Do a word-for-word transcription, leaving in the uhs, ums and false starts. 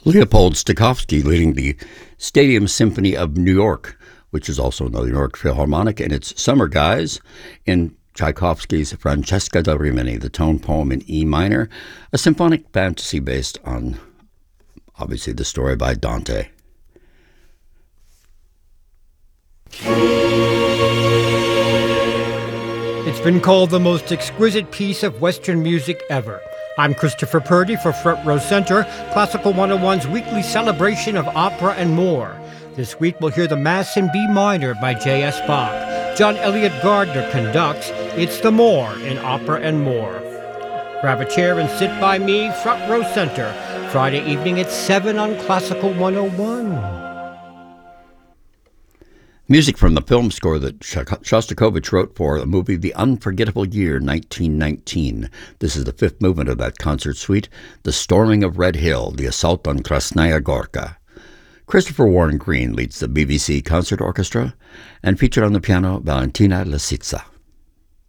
Leopold Stokowski leading the Stadium Symphony of New York, which is also the New York Philharmonic, and its Summer Guys in Tchaikovsky's Francesca da Rimini, the tone poem in E minor, a symphonic fantasy based on, obviously, the story by Dante. It's been called the most exquisite piece of Western music ever. I'm Christopher Purdy for Front Row Center, Classical one oh one's weekly celebration of opera and more. This week we'll hear the Mass in B minor by J S. Bach. John Elliott Gardner conducts It's the More in Opera and More. Grab a chair and sit by me, Front Row Center, Friday evening at seven on Classical one oh one. Music from the film score that Shostakovich wrote for the movie The Unforgettable Year, nineteen nineteen. This is the fifth movement of that concert suite, The Storming of Red Hill, The Assault on Krasnaya Gorka. Christopher Warren Green leads the B B C Concert Orchestra, and featured on the piano, Valentina Lisitsa.